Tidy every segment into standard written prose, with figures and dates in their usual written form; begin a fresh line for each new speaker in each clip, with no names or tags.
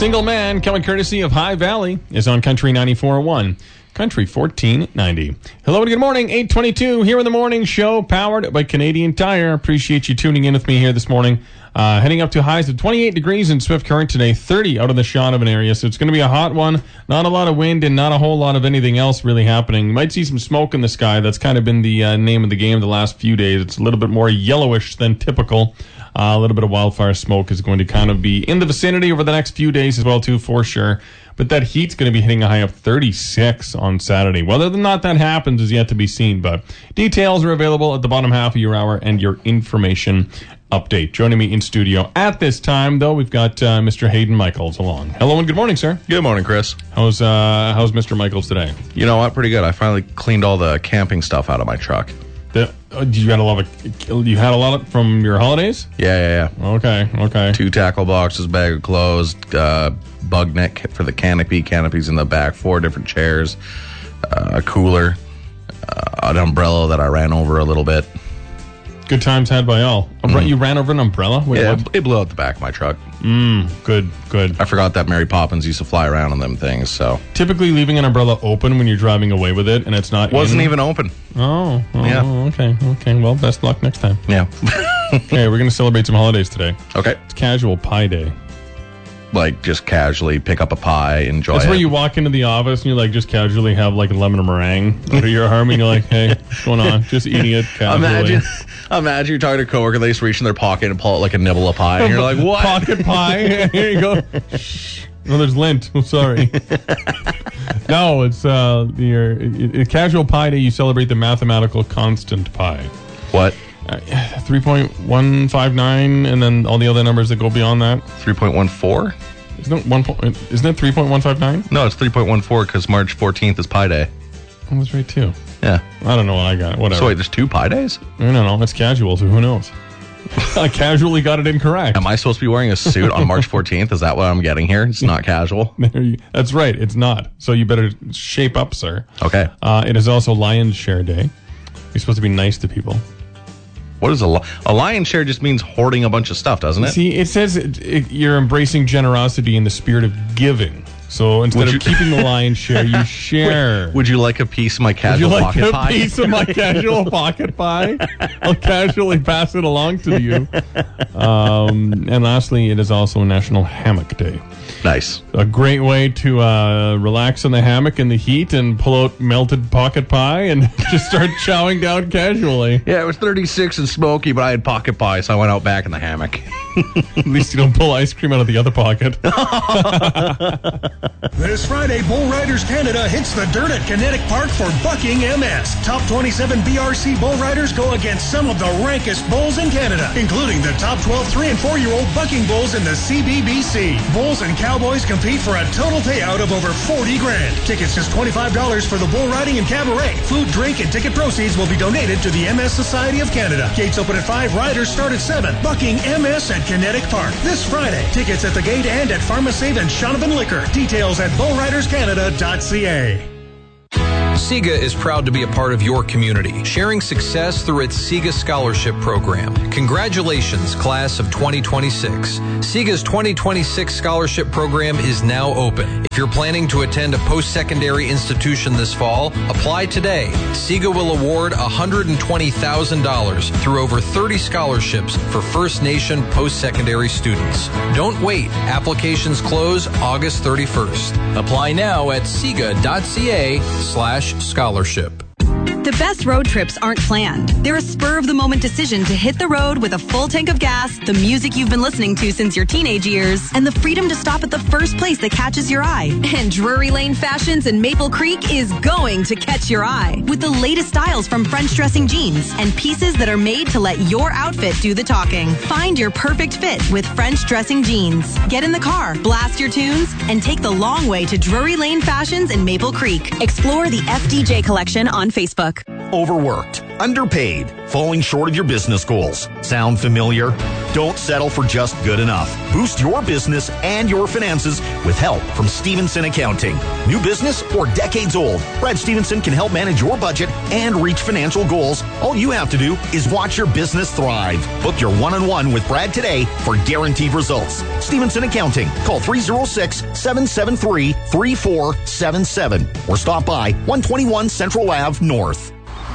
Single Man, coming courtesy of High Valley, is on Country 94.1. Country 1490. Hello and good morning. 8:22 here in the morning show, powered by Canadian Tire. Appreciate you tuning in with me here this morning. Heading up to highs of 28 degrees in Swift Current today, 30 out of the Shaunavon area. So it's going to be a hot one. Not a lot of wind and not a whole lot of anything else really happening. You might see some smoke in the sky. That's kind of been the name of the game the last few days. It's a little bit more yellowish than typical. A little bit of wildfire smoke is going to kind of be in the vicinity over the next few days as well, too, for sure. But that heat's going to be hitting a high of 36 on Saturday. Whether or not that happens is yet to be seen, but details are available at the bottom half of your hour and your information update. Joining me in studio at this time, though, we've got Mr. Hayden Michaels along. Hello and good morning, sir.
Good morning, Chris.
How's Mr. Michaels today?
You know what? Pretty good. I finally cleaned all the camping stuff out of my truck.
You had a lot of from your holidays?
Yeah.
Okay.
2 tackle boxes, bag of clothes, bug net kit for the canopies in the back, 4 different chairs, a cooler, an umbrella that I ran over a little bit.
Good times had by all. You ran over an umbrella? Wait,
yeah,
what?
it blew out the back of my truck.
Good.
I forgot that Mary Poppins used to fly around on them things, so.
Typically leaving an umbrella open when you're driving away with it and it's not
Wasn't even open.
Oh,
yeah.
Okay. Well, best luck next time.
Yeah.
Okay, we're going to celebrate some holidays today.
Okay.
It's Casual Pie Day.
Like, just casually pick up a pie, enjoy
That's
it.
where you walk into the office and you like just casually have like a lemon meringue under your arm and you're like, hey, what's going on? Just eating it casually.
Imagine you're talking to a coworker, they just reach in their pocket and pull out like a nibble of pie, and you're like, what?
Pocket pie. Here you go. No, there's lint. I'm sorry. No, it's Casual Pie Day. You celebrate the mathematical constant pi.
What?
3.159, and then all the other numbers that go beyond that.
3.14?
Isn't it 3.159?
No, it's 3.14 because March 14th is Pi Day.
Oh, that's right too.
Yeah.
I don't know what I got. Whatever.
So wait, there's 2 Pi Days?
I don't know. It's casual, so who knows? I casually got it incorrect.
Am I supposed to be wearing a suit on March 14th? Is that what I'm getting here? It's not casual.
That's right. It's not. So you better shape up, sir.
Okay.
It is also Lion's Share Day. You're supposed to be nice to people.
What is a lion's share? Just means hoarding a bunch of stuff, doesn't it?
See, it says you're embracing generosity in the spirit of giving. So instead of keeping the lion's share, you share.
Would you like a piece of my casual pocket pie?
Would you like a piece of my casual pocket pie? I'll casually pass it along to you. And lastly, it is also National Hammock Day.
Nice.
A great way to relax in the hammock in the heat and pull out melted pocket pie and just start chowing down casually.
Yeah, it was 36 and smoky, but I had pocket pie, so I went out back in the hammock.
At least you don't pull ice cream out of the other pocket.
This Friday, Bull Riders Canada hits the dirt at Kinetic Park for Bucking MS. Top 27 BRC bull riders go against some of the rankest bulls in Canada, including the top 12 3- and 4-year-old bucking bulls in the CBBC. Bulls and Cowboys compete for a total payout of over $40,000. Tickets just $25 for the bull riding and cabaret. Food, drink, and ticket proceeds will be donated to the MS Society of Canada. Gates open at 5, riders start at 7. Bucking MS at Kinetic Park this Friday. Tickets at the gate and at PharmaSave and Shaunavon Liquor. Details at bullriderscanada.ca.
SIGA is proud to be a part of your community, sharing success through its SIGA Scholarship Program. Congratulations, class of 2026. SIGA's 2026 Scholarship Program is now open. If you're planning to attend a post-secondary institution this fall, apply today. SIGA will award $120,000 through over 30 scholarships for First Nation post-secondary students. Don't wait. Applications close August 31st. Apply now at siga.ca/scholarship.
The best road trips aren't planned. They're a spur-of-the-moment decision to hit the road with a full tank of gas, the music you've been listening to since your teenage years, and the freedom to stop at the first place that catches your eye. And Drury Lane Fashions in Maple Creek is going to catch your eye with the latest styles from French dressing jeans and pieces that are made to let your outfit do the talking. Find your perfect fit with French dressing jeans. Get in the car, blast your tunes, and take the long way to Drury Lane Fashions in Maple Creek. Explore the FDJ collection on Facebook.
Overworked, Underpaid, falling short of your business goals. Sound familiar? Don't settle for just good enough. Boost your business and your finances with help from Stevenson Accounting. New business or decades old, Brad Stevenson can help manage your budget and reach financial goals. All you have to do is watch your business thrive. Book your one-on-one with Brad today for guaranteed results. Stevenson Accounting. Call 306-773-3477 or stop by 121 Central Ave North.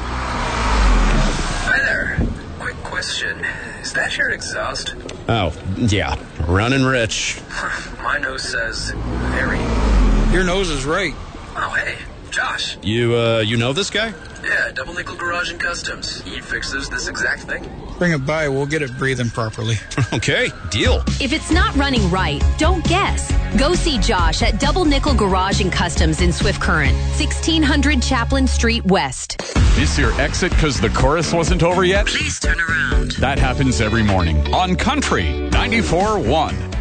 Hi there. Quick question. Is that your exhaust?
Oh, yeah. Running rich.
My nose says very.
Your nose is right.
Oh, hey. Josh.
You know this guy?
Yeah, Double Nickel Garage and Customs. He fixes this exact thing.
Bring it by. We'll get it breathing properly.
Okay, deal.
If it's not running right, don't guess. Go see Josh at Double Nickel Garage and Customs in Swift Current, 1600 Chaplin Street West.
Miss your exit because the chorus wasn't over yet?
Please turn around.
That happens every morning on Country 94.1.